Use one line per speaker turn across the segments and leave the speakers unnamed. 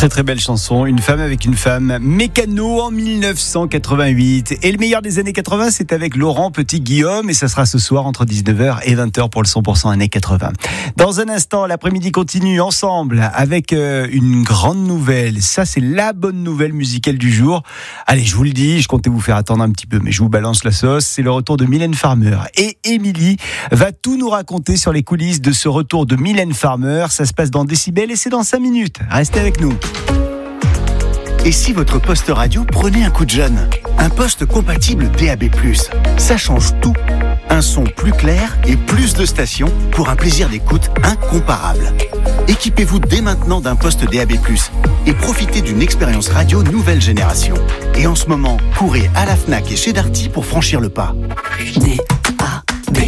Très très belle chanson, Une femme avec une femme, Mécano en 1988. Et le meilleur des années 80, c'est avec Laurent Petit-Guillaume et ça sera ce soir entre 19h et 20h pour le 100% années 80. Dans un instant, l'après-midi continue ensemble avec une grande nouvelle. Ça, c'est la bonne nouvelle musicale du jour. Allez, je vous le dis, je comptais vous faire attendre un petit peu, mais je vous balance la sauce. C'est le retour de Mylène Farmer. Et Émilie va tout nous raconter sur les coulisses de ce retour de Mylène Farmer. Ça se passe dans Décibel et c'est dans 5 minutes. Restez avec nous.
Et si votre poste radio prenait un coup de jeune? Un poste compatible DAB+. Ça change tout. Un son plus clair et plus de stations pour un plaisir d'écoute incomparable. Équipez-vous dès maintenant d'un poste DAB+, et profitez d'une expérience radio nouvelle génération. Et en ce moment, courez à la Fnac et chez Darty pour franchir le pas.
DAB+.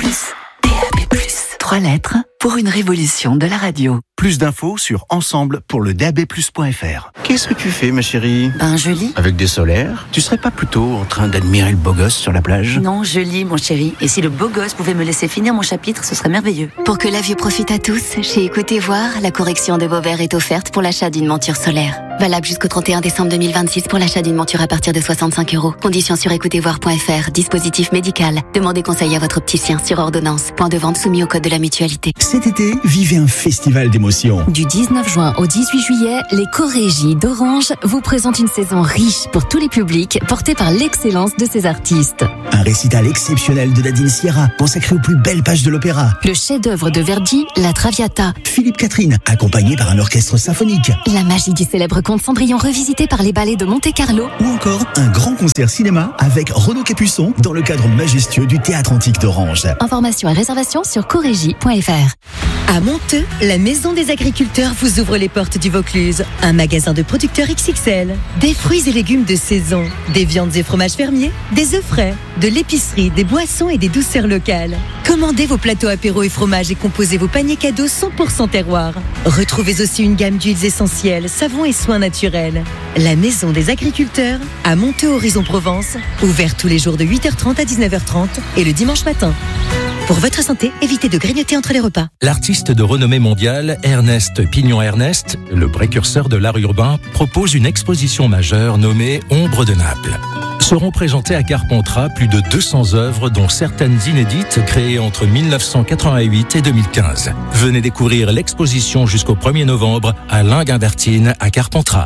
3 lettres pour une révolution de la radio.
Plus d'infos sur ensemble pour le DAB+.fr. Qu'est-ce que tu fais, ma chérie?
Je lis.
Avec des solaires? Tu serais pas plutôt en train d'admirer le beau gosse sur la plage?
Non, je lis, mon chéri. Et si le beau gosse pouvait me laisser finir mon chapitre, ce serait merveilleux.
Pour que la vue profite à tous, chez Écoutez Voir, la correction de vos verres est offerte pour l'achat d'une monture solaire. Valable jusqu'au 31 décembre 2026 pour l'achat d'une monture à partir de 65 €. Conditions sur écoutezvoir.fr. Dispositif médical. Demandez conseil à votre opticien sur ordonnance. Point de vente soumis au code de la mutualité.
Cet été, vivez un festival d'émotions.
Du 19 juin au 18 juillet, les Chorégies d'Orange vous présentent une saison riche pour tous les publics, portée par l'excellence de ces artistes.
Un récital exceptionnel de Nadine Sierra, consacré aux plus belles pages de l'opéra.
Le chef-d'œuvre de Verdi, La Traviata.
Philippe Catherine, accompagné par un orchestre symphonique.
La magie du célèbre conte Cendrillon revisité par les ballets de Monte-Carlo.
Ou encore un grand concert cinéma avec Renaud Capuçon dans le cadre majestueux du Théâtre Antique d'Orange.
Informations et réservations sur chorégie.fr.
À Monteux, la Maison des Agriculteurs vous ouvre les portes du Vaucluse. Un magasin de producteurs XXL. Des fruits et légumes de saison, des viandes et fromages fermiers, des œufs frais, de l'épicerie, des boissons et des douceurs locales. Commandez vos plateaux apéros et fromages et composez vos paniers cadeaux 100% terroir. Retrouvez aussi une gamme d'huiles essentielles, savons et soins naturels. La Maison des Agriculteurs, à Monteux Horizon Provence, ouvert tous les jours de 8h30 à 19h30 et le dimanche matin. Pour votre santé, évitez de grignoter entre les repas.
L'artiste de renommée mondiale, Ernest Pignon-Ernest, le précurseur de l'art urbain, propose une exposition majeure nommée Ombre de Naples. Seront présentées à Carpentras plus de 200 œuvres, dont certaines inédites, créées entre 1988 et 2015. Venez découvrir l'exposition jusqu'au 1er novembre à Linguimbertine à Carpentras.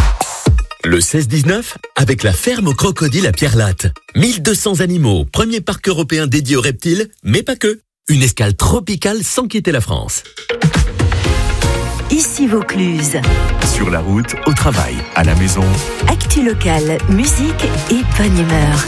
Le 16-19, avec la ferme aux crocodiles à Pierre-Latte. 1200 animaux, premier parc européen dédié aux reptiles, mais pas que. Une escale tropicale sans quitter la France.
Ici Vaucluse.
Sur la route, au travail, à la maison.
Actu locale, musique et bonne humeur.